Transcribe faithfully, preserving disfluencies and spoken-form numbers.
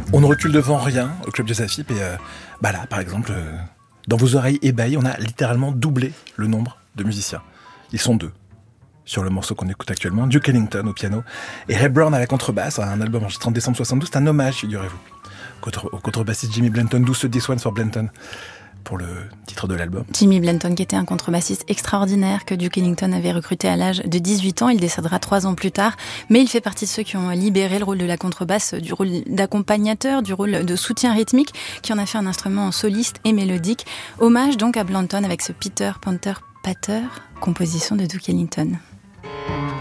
On ne recule devant rien au Club Jazz Afip et euh, bah là, par exemple, euh, dans vos oreilles ébahies, on a littéralement doublé le nombre de musiciens. Ils sont deux sur le morceau qu'on écoute actuellement, Duke Ellington au piano et Ray Brown à la contrebasse, un album enregistré en décembre soixante-douze, c'est un hommage, figurez-vous, Contre, au contrebassiste Jimmy Blanton, d'où ce This One for Blanton pour le titre de l'album. Jimmy Blanton, qui était un contrebassiste extraordinaire que Duke Ellington avait recruté à l'âge de dix-huit ans. Il décédera trois ans plus tard, mais il fait partie de ceux qui ont libéré le rôle de la contrebasse du rôle d'accompagnateur, du rôle de soutien rythmique, qui en a fait un instrument soliste et mélodique. Hommage donc à Blanton avec ce Peter Panther Patter, composition de Duke Ellington.